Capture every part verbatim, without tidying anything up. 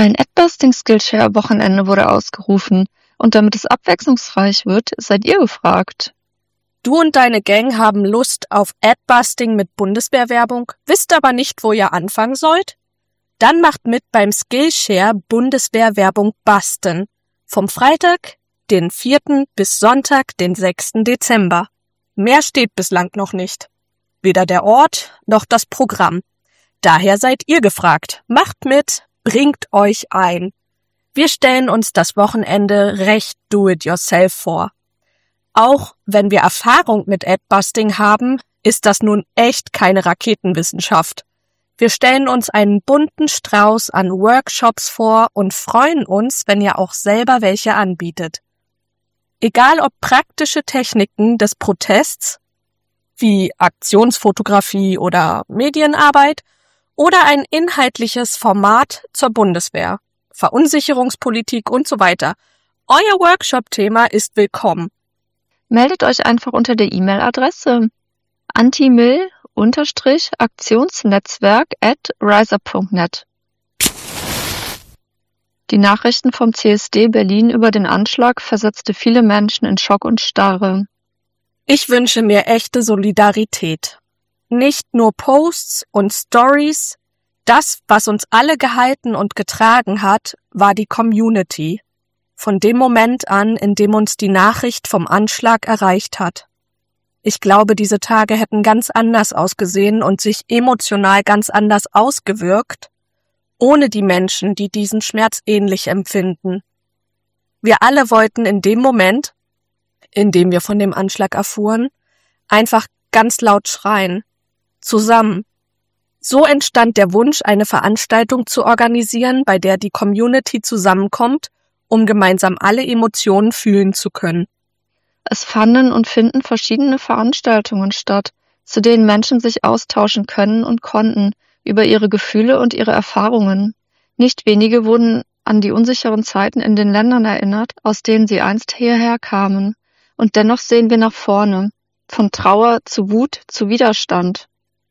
Ein Adbusting-Skillshare-Wochenende wurde ausgerufen und damit es abwechslungsreich wird, seid ihr gefragt. Du und deine Gang haben Lust auf Adbusting mit Bundeswehrwerbung, wisst aber nicht, wo ihr anfangen sollt? Dann macht mit beim Skillshare Bundeswehrwerbung Busten. Vom Freitag, den vierten bis Sonntag, den sechsten Dezember. Mehr steht bislang noch nicht. Weder der Ort noch das Programm. Daher seid ihr gefragt. Macht mit, bringt euch ein. Wir stellen uns das Wochenende recht do-it-yourself vor. Auch wenn wir Erfahrung mit Adbusting haben, ist das nun echt keine Raketenwissenschaft. Wir stellen uns einen bunten Strauß an Workshops vor und freuen uns, wenn ihr auch selber welche anbietet. Egal ob praktische Techniken des Protests, wie Aktionsfotografie oder Medienarbeit, oder ein inhaltliches Format zur Bundeswehr, Verunsicherungspolitik und so weiter. Euer Workshop-Thema ist willkommen. Meldet euch einfach unter der E-Mail-Adresse antimil-aktionsnetzwerk at riseup punkt net. Die Nachrichten vom C S D Berlin über den Anschlag versetzte viele Menschen in Schock und Starre. Ich wünsche mir echte Solidarität. Nicht nur Posts und Stories. Das, was uns alle gehalten und getragen hat, war die Community. Von dem Moment an, in dem uns die Nachricht vom Anschlag erreicht hat. Ich glaube, diese Tage hätten ganz anders ausgesehen und sich emotional ganz anders ausgewirkt, ohne die Menschen, die diesen Schmerz ähnlich empfinden. Wir alle wollten in dem Moment, in dem wir von dem Anschlag erfuhren, einfach ganz laut schreien. Zusammen. So entstand der Wunsch, eine Veranstaltung zu organisieren, bei der die Community zusammenkommt, um gemeinsam alle Emotionen fühlen zu können. Es fanden und finden verschiedene Veranstaltungen statt, zu denen Menschen sich austauschen können und konnten über ihre Gefühle und ihre Erfahrungen. Nicht wenige wurden an die unsicheren Zeiten in den Ländern erinnert, aus denen sie einst hierher kamen. Und dennoch sehen wir nach vorne, von Trauer zu Wut zu Widerstand.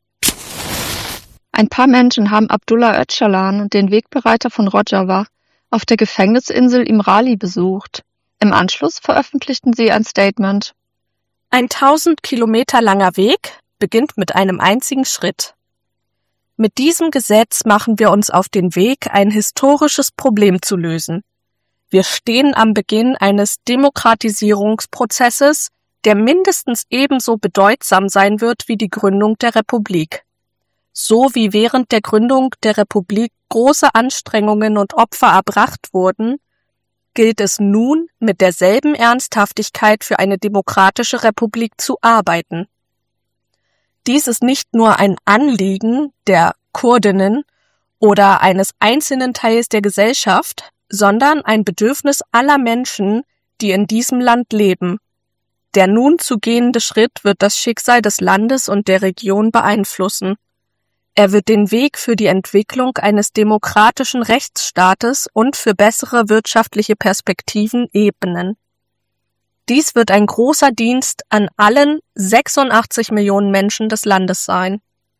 Ein paar Menschen haben Abdullah Öcalan, den Wegbereiter von Rojava, auf der Gefängnisinsel Imrali besucht. Im Anschluss veröffentlichten sie ein Statement. Ein tausend Kilometer langer Weg beginnt mit einem einzigen Schritt. Mit diesem Gesetz machen wir uns auf den Weg, ein historisches Problem zu lösen. Wir stehen am Beginn eines Demokratisierungsprozesses, der mindestens ebenso bedeutsam sein wird wie die Gründung der Republik. So wie während der Gründung der Republik große Anstrengungen und Opfer erbracht wurden, gilt es nun, mit derselben Ernsthaftigkeit für eine demokratische Republik zu arbeiten. Dies ist nicht nur ein Anliegen der Kurdinnen oder eines einzelnen Teils der Gesellschaft, sondern ein Bedürfnis aller Menschen, die in diesem Land leben. Der nun zu gehende Schritt wird das Schicksal des Landes und der Region beeinflussen. Er wird den Weg für die Entwicklung eines demokratischen Rechtsstaates und für bessere wirtschaftliche Perspektiven ebnen. Dies wird ein großer Dienst an allen sechsundachtzig Millionen Menschen des Landes sein.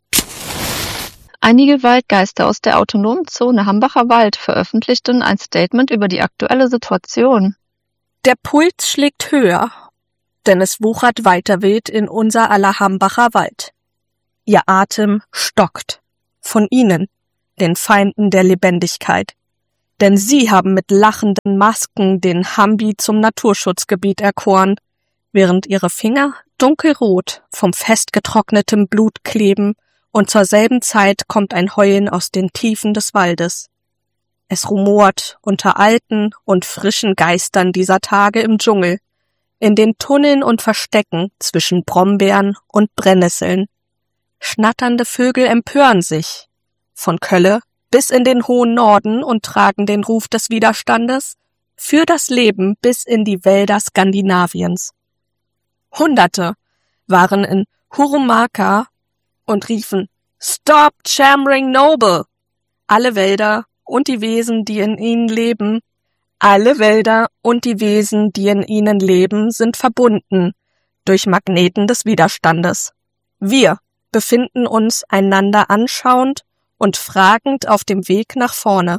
Einige Waldgeister aus der autonomen Zone Hambacher Wald veröffentlichten ein Statement über die aktuelle Situation. Der Puls schlägt höher, denn es wuchert weiter wild in unser aller Hambacher Wald. Ihr Atem stockt. Von ihnen, den Feinden der Lebendigkeit. Denn sie haben mit lachenden Masken den Hambi zum Naturschutzgebiet erkoren, während ihre Finger dunkelrot vom festgetrocknetem Blut kleben und zur selben Zeit kommt ein Heulen aus den Tiefen des Waldes. Es rumort unter alten und frischen Geistern dieser Tage im Dschungel, in den Tunneln und Verstecken zwischen Brombeeren und Brennnesseln. Schnatternde Vögel empören sich, von Kölle bis in den hohen Norden und tragen den Ruf des Widerstandes für das Leben bis in die Wälder Skandinaviens. Hunderte waren in Hurumaka und riefen »Stop Chamring Noble!« Alle Wälder und die Wesen, die in ihnen leben, alle Wälder und die Wesen, die in ihnen leben, sind verbunden durch Magneten des Widerstandes. Wir befinden uns einander anschauend und fragend auf dem Weg nach vorne.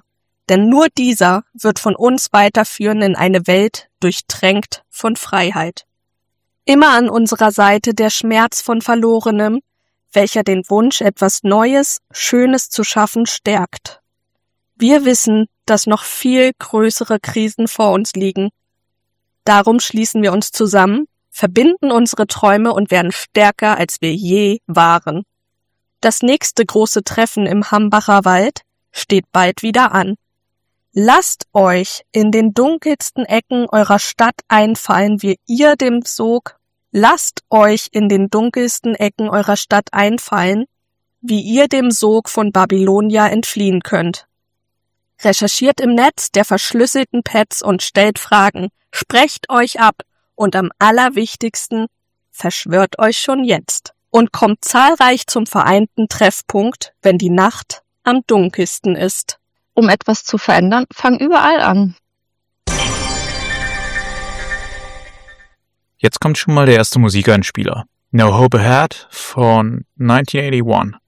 denn nur dieser wird von uns weiterführen in eine Welt durchtränkt von Freiheit. Immer an unserer Seite der Schmerz von Verlorenem, welcher den Wunsch, etwas Neues, Schönes zu schaffen, stärkt. Wir wissen, dass noch viel größere Krisen vor uns liegen. Darum schließen wir uns zusammen, verbinden unsere Träume und werden stärker, als wir je waren. Das nächste große Treffen im Hambacher Wald steht bald wieder an. Lasst euch in den dunkelsten Ecken eurer Stadt einfallen, wie ihr dem Sog, lasst euch in den dunkelsten Ecken eurer Stadt einfallen, wie ihr dem Sog von Babylonia entfliehen könnt. Recherchiert im Netz der verschlüsselten Pads und stellt Fragen, sprecht euch ab und am allerwichtigsten, verschwört euch schon jetzt und kommt zahlreich zum vereinten Treffpunkt, wenn die Nacht am dunkelsten ist. Um etwas zu verändern, fang überall an. Jetzt kommt schon mal der erste Musikeinspieler. No Hope Ahead von neunzehnhunderteinundachtzig.